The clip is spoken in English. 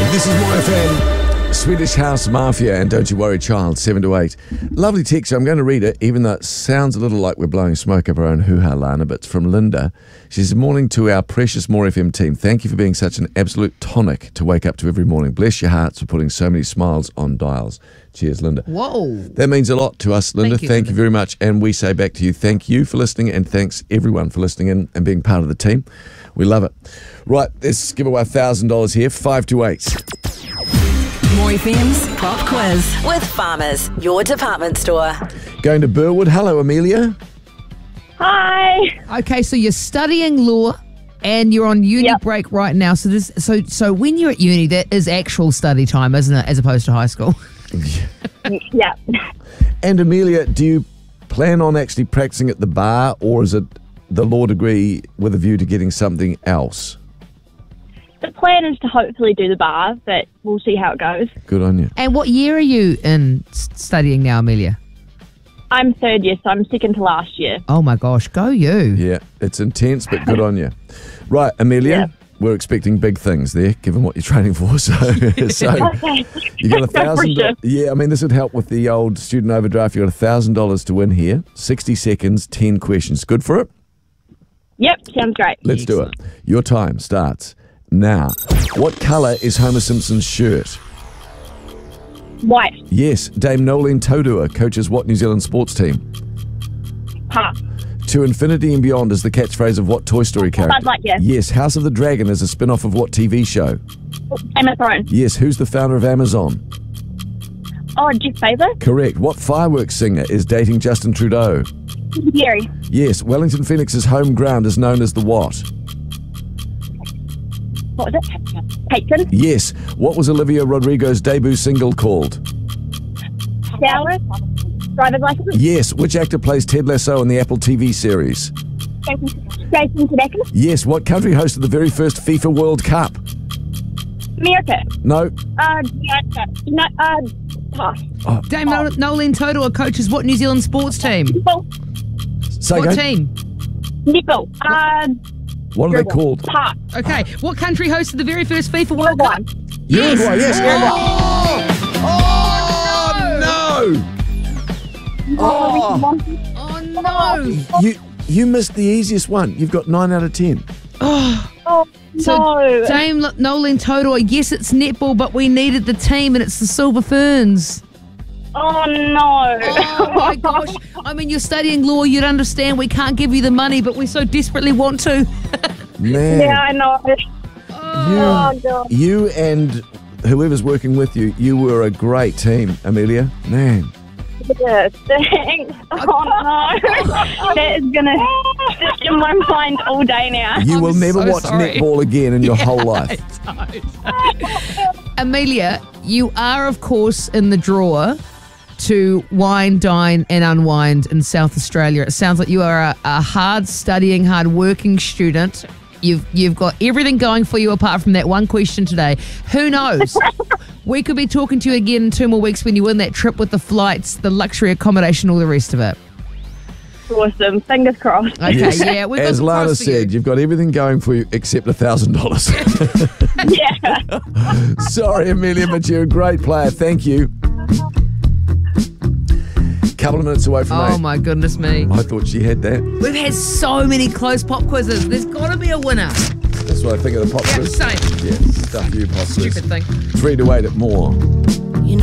This is More FM, Swedish House Mafia, and Don't You Worry Child, 7 to 8. Lovely text, I'm going to read it, even though it sounds a little like we're blowing smoke up our own hoo-ha, Lana, but it's from Linda. She says, morning to our precious More FM team. Thank you for being such an absolute tonic to wake up to every morning. Bless your hearts for putting so many smiles on dials. Cheers, Linda. Whoa. That means a lot to us, Linda. Thank you very much. And we say back to you, thank you for listening, and thanks everyone for listening in and being part of the team. We love it. Right, let's give away $1,000 here, 5 to 8. More FM's Pop Quiz with Farmers, your department store. Going to Burwood. Hello, Amelia. Hi. Okay, so you're studying law and you're on uni break right now. So when you're at uni, that is actual study time, isn't it, as opposed to high school? Yeah. And Amelia, do you plan on actually practicing at the bar, or is it the law degree with a view to getting something else? The plan is to hopefully do the bar, but we'll see how it goes. Good on you. And what year are you in studying now, Amelia? I'm third year, so I'm second to last year. Oh my gosh, go you. Yeah, it's intense, but good on you. Right, Amelia, we're expecting big things there, given what you're training for. So you got $1,000. Yeah, I mean, this would help with the old student overdraft. You got $1,000 to win here. 60 seconds, 10 questions. Good for it? Yep, sounds great. Let's do it. Your time starts now. What colour is Homer Simpson's shirt? White. Yes. Dame Nolene Taurua coaches what New Zealand sports team? Pass. To infinity and beyond is the catchphrase of what Toy Story character? Buzz Lightyear. Yes. House of the Dragon is a spin-off of what TV show? Game of Thrones. Yes. Who's the founder of Amazon? Oh, Jeff Bezos. Correct. What fireworks singer is dating Justin Trudeau? Gary. Yes. Wellington Phoenix's home ground is known as the what? What was it? Patron. Yes. What was Olivia Rodrigo's debut single called? Shower. Driver's license. Yes. Which actor plays Ted Lasso in the Apple TV series? Jason Sudeikis. Yes. What country hosted the very first FIFA World Cup? America. No. Pass. Dame Nolene Taurua coaches what New Zealand sports team? Say What again. team? Nickel. What are they called? Pass. Okay, what country hosted the very first FIFA World Cup? Uruguay, yes. Oh no! You missed the easiest one. You've got 9 out of 10. Oh, So no. Dame Nolene Taurua, yes, it's netball, but we needed the team, and it's the Silver Ferns. Oh, no. Oh my gosh! I mean, you're studying law. You'd understand. We can't give you the money, but we so desperately want to. Man. Yeah, I know. Oh, God. You and whoever's working with you, you were a great team, Amelia. Man. Yeah, thanks. Oh, no. That is going to sit in my mind all day now. You will never so watch sorry. netball again in your whole life. Amelia, you are, of course, in the draw to wine, dine and unwind in South Australia. It sounds like you are a hard studying, hard working student. You've got everything going for you apart from that one question today. Who knows? We could be talking to you again in 2 more weeks when you win that trip with the flights, the luxury accommodation, all the rest of it. Awesome. Fingers crossed. Okay, Yes. yeah. We've got As some Lana cross for you. said, you've got everything going for you except $1,000. Yeah. Sorry, Amelia, but you're a great player. Thank you. Couple of minutes away from Oh eight. my goodness me. I thought she had that. We've had so many close pop quizzes. There's got to be a winner. That's what I think of the pop Yeah, quiz. same. Yeah, stuff you pop quiz. Stupid thing. 3 to 8 at more.